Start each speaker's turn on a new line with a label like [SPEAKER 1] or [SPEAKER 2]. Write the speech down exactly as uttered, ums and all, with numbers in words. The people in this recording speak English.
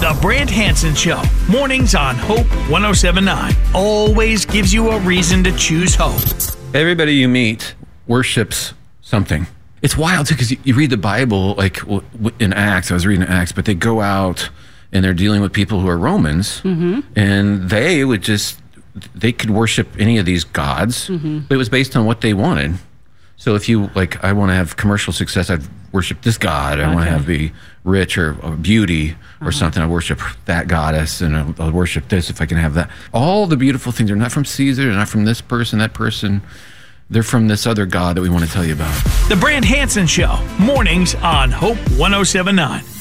[SPEAKER 1] The Brant Hansen Show, mornings on Hope one oh seven point nine. Always gives you a reason to choose hope.
[SPEAKER 2] Everybody you meet worships something. It's wild, too, because you, you read the Bible, like in Acts, I was reading Acts, but they go out and they're dealing with people who are Romans, mm-hmm. and they would just, they could worship any of these gods, mm-hmm. but it was based on what they wanted. So if you, like, I want to have commercial success, I'd worship this god. I okay. want to have be rich or, or beauty or uh-huh. something. I worship that goddess, and I'll, I'll worship this if I can have that. All the beautiful things are not from Caesar, they're not from this person, that person. They're from this other god that we want to tell you about.
[SPEAKER 1] The Brant Hansen Show, mornings on Hope one oh seven point nine.